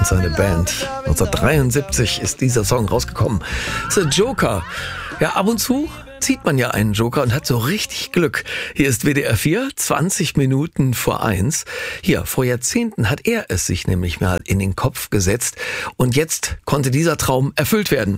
und seine Band. 1973 ist dieser Song rausgekommen. The Joker. Ja, ab und zu zieht man ja einen Joker und hat so richtig Glück. Hier ist WDR 4, 20 Minuten vor 1. Hier, vor Jahrzehnten hat er es sich nämlich mal in den Kopf gesetzt und jetzt konnte dieser Traum erfüllt werden.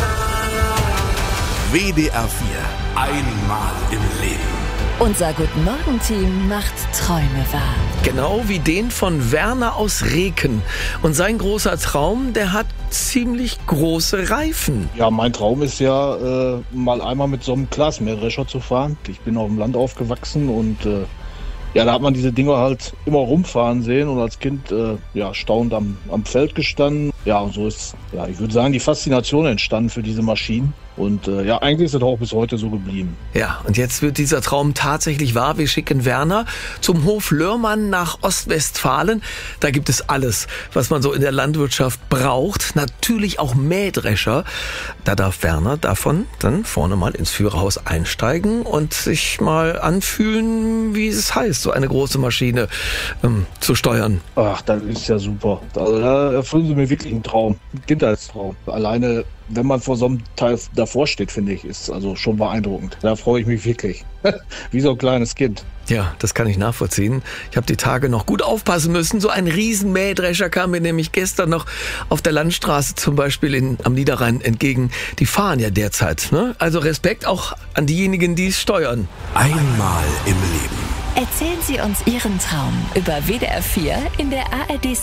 WDR 4, einmal im Leben. Unser Guten-Morgen-Team macht Träume wahr. Genau wie den von Werner aus Reken. Und sein großer Traum, der hat ziemlich große Reifen. Ja, mein Traum ist ja, mal einmal mit so einem Glasmähdrescher zu fahren. Ich bin auf dem Land aufgewachsen und ja, da hat man diese Dinger halt immer rumfahren sehen und als Kind staunend am Feld gestanden. Ja, und so ist, ja, ich würde sagen, die Faszination entstanden für diese Maschinen. Und eigentlich ist es auch bis heute so geblieben. Ja, und jetzt wird dieser Traum tatsächlich wahr. Wir schicken Werner zum Hof Lörmann nach Ostwestfalen. Da gibt es alles, was man so in der Landwirtschaft braucht. Natürlich auch Mähdrescher. Da darf Werner davon dann vorne mal ins Führerhaus einsteigen und sich mal anfühlen, wie es heißt, so eine große Maschine zu steuern. Ach, das ist ja super. Also, da erfüllen Sie mir wirklich einen Traum, einen Kindheitstraum. Alleine, wenn man vor so einem Teil davor steht, finde ich, ist also schon beeindruckend. Da freue ich mich wirklich. Wie so ein kleines Kind. Ja, das kann ich nachvollziehen. Ich habe die Tage noch gut aufpassen müssen. So ein Riesenmähdrescher kam mir nämlich gestern noch auf der Landstraße zum Beispiel am Niederrhein entgegen. Die fahren ja derzeit, ne? Also Respekt auch an diejenigen, die es steuern. Einmal im Leben. Erzählen Sie uns Ihren Traum über WDR 4 in der ARD